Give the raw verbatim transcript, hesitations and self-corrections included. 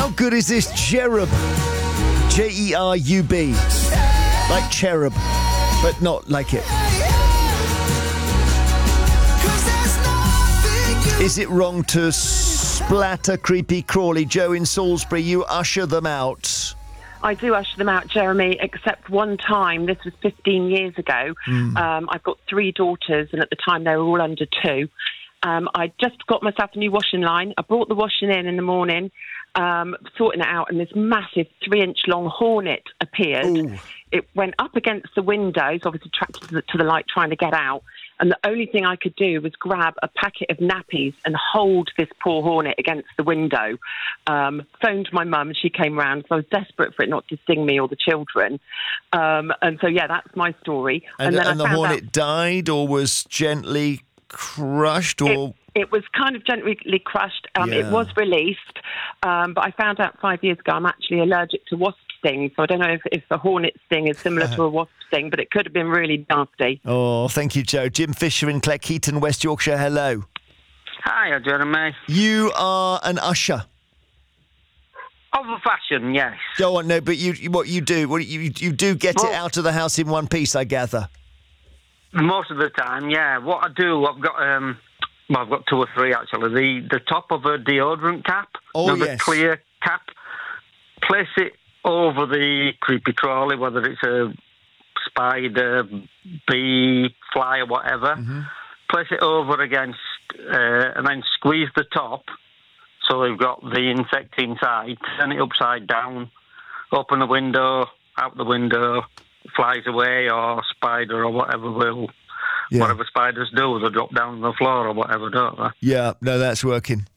How good is this cherub? J E R U B. Like cherub, but not like it. Is it wrong to splatter creepy crawly? Joe in Salisbury, you usher them out. I do usher them out, Jeremy, except one time, this was fifteen years ago. Mm. Um, I've got three daughters, and at the time they were all under two. Um, I just got myself a new washing line. I brought the washing in in the morning, um, sorting it out, and this massive three-inch long hornet appeared. Ooh. It went up against the windows, obviously attracted to the, to the light, trying to get out. And the only thing I could do was grab a packet of nappies and hold this poor hornet against the window. Um, phoned my mum, and she came round because I was desperate for it not to sting me or the children. Um, and so, yeah, that's my story. And, and then and I the found hornet out died or was gently crushed? Or it, it was kind of gently crushed. Um, yeah. It was released. Um, but I found out five years ago I'm actually allergic to wasp sting. So I don't know if, if the hornet sting is similar to a wasp sting, but it could have been really nasty. Oh, thank you, Joe. Jim Fisher in Cleckheaton, West Yorkshire. Hello. Hiya, Jeremy. You are an usher. Of a fashion, yes. Go on, no, but you, what you do, what you you do get well, it out of the house in one piece, I gather. Most of the time, yeah. What I do, I've got um, well, I've got two or three actually. The the top of a deodorant cap, oh you know, yes, the clear cap. Place it over the creepy crawly, whether it's a spider, bee, fly, or whatever. Mm-hmm. Place it over against, uh, and then squeeze the top. So they've got the insect inside, turn it upside down, open the window, out the window, flies away, or spider or whatever will, yeah. whatever spiders do, they drop down on the floor or whatever, don't they? Yeah, no, that's working.